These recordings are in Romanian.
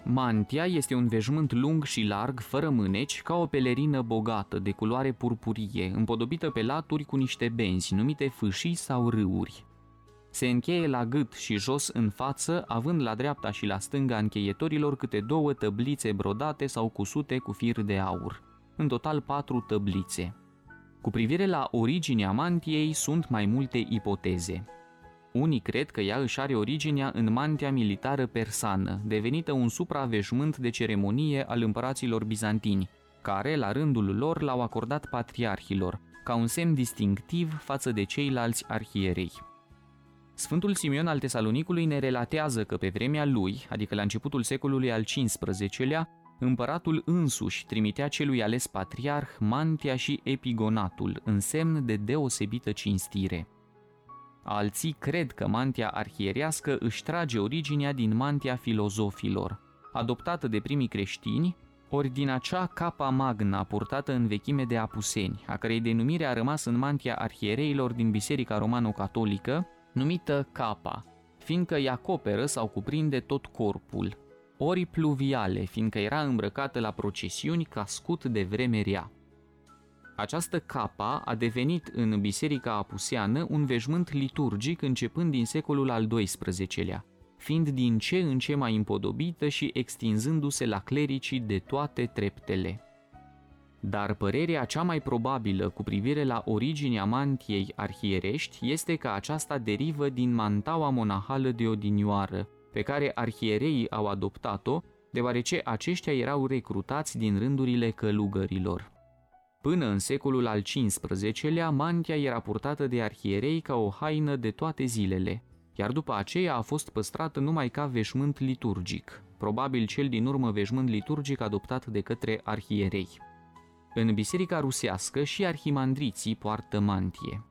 Mantia este un veșmânt lung și larg, fără mâneci, ca o pelerină bogată, de culoare purpurie, împodobită pe laturi cu niște benzi, numite fâșii sau râuri. Se încheie la gât și jos în față, având la dreapta și la stânga încheietorilor câte 2 tăblițe brodate sau cusute cu fir de aur. În total 4 tăblițe. Cu privire la originea mantiei sunt mai multe ipoteze. Unii cred că ea își are originea în mantia militară persană, devenită un supraveșmânt de ceremonie al împăraților bizantini, care, la rândul lor, l-au acordat patriarhilor, ca un semn distinctiv față de ceilalți arhierei. Sfântul Simeon al Tesalonicului ne relatează că pe vremea lui, adică la începutul secolului al XV-lea, împăratul însuși trimitea celui ales patriarh mantia și epigonatul, în semn de deosebită cinstire. Alții cred că mantia arhierească își trage originea din mantia filozofilor, adoptată de primii creștini, ori din acea capa magna purtată în vechime de apuseni, a cărei denumire a rămas în mantia arhiereilor din Biserica Romano-Catolică, numită capa, fiindcă îi acoperă sau cuprinde tot corpul, ori pluviale, fiindcă era îmbrăcată la procesiuni ca scut de vreme rea. Această capa a devenit în Biserica Apuseană un veșmânt liturgic începând din secolul al XII-lea, fiind din ce în ce mai împodobită și extinzându-se la clericii de toate treptele. Dar părerea cea mai probabilă cu privire la originea mantiei arhierești este că aceasta derivă din mantaua monahală de odinioară, pe care arhiereii au adoptat-o, deoarece aceștia erau recrutați din rândurile călugărilor. Până în secolul al XV-lea, mantia era purtată de arhierei ca o haină de toate zilele, iar după aceea a fost păstrată numai ca veșmânt liturgic, probabil cel din urmă veșmânt liturgic adoptat de către arhierei. În biserica rusească și arhimandriții poartă mantie.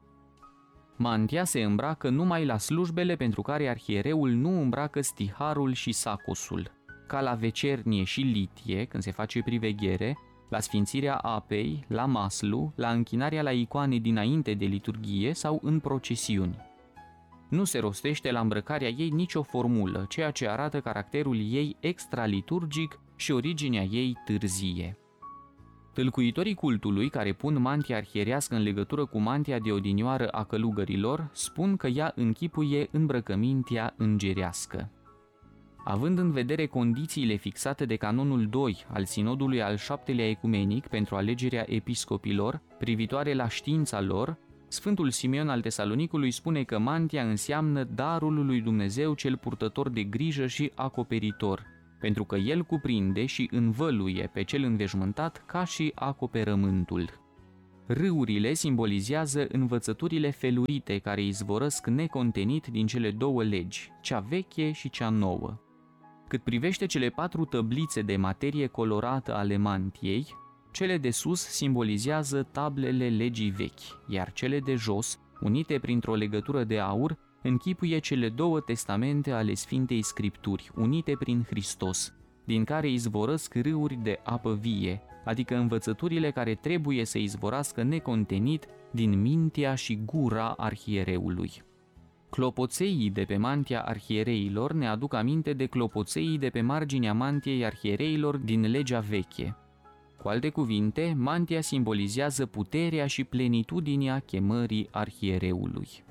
Mantia se îmbracă numai la slujbele pentru care arhiereul nu îmbracă stiharul și sacosul, ca la vecernie și litie, când se face priveghere, la sfințirea apei, la maslu, la închinarea la icoane dinainte de liturghie sau în procesiuni. Nu se rostește la îmbrăcarea ei nicio formulă, ceea ce arată caracterul ei extraliturgic și originea ei târzie. Tâlcuitorii cultului care pun mantia arhierească în legătură cu mantia de odinioară a călugărilor spun că ea închipuie îmbrăcămintea îngerească. Având în vedere condițiile fixate de canonul 2 al sinodului al 7-lea ecumenic pentru alegerea episcopilor, privitoare la știința lor, Sfântul Simeon al Tesalonicului spune că mantia înseamnă darul lui Dumnezeu cel purtător de grijă și acoperitor, pentru că el cuprinde și învăluie pe cel înveșmântat ca și acoperământul. Râurile simbolizează învățăturile felurite care izvorăsc necontenit din cele 2 legi, cea veche și cea nouă. Cât privește cele 4 tăblițe de materie colorată ale mantiei, cele de sus simbolizează tablele legii vechi, iar cele de jos, unite printr-o legătură de aur, închipuie cele 2 testamente ale Sfintei Scripturi, unite prin Hristos, din care izvorăsc râuri de apă vie, adică învățăturile care trebuie să izvorască necontenit din mintea și gura arhiereului. Clopoțeii de pe mantia arhiereilor ne aduc aminte de clopoțeii de pe marginea mantiei arhiereilor din legea veche. Cu alte cuvinte, mantia simbolizează puterea și plenitudinea chemării arhiereului.